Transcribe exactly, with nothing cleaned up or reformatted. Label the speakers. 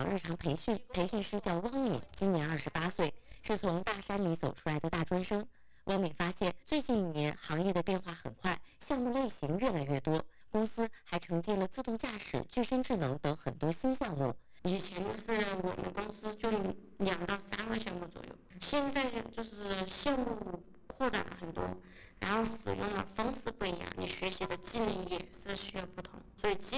Speaker 1: 日常培训，培训师叫汪敏，今年二十八岁，是从大山里走出来的大专生。汪敏发现，最近一年行业的变化很快，项目类型越来越多，公司还承接了自动驾驶、具身智能等很多新项目。
Speaker 2: 以前就是我们公司就两到三个项目左右，现在就是项目扩展了很多，然后使用的方式不一样，你学习的技能也是需要不同，所以基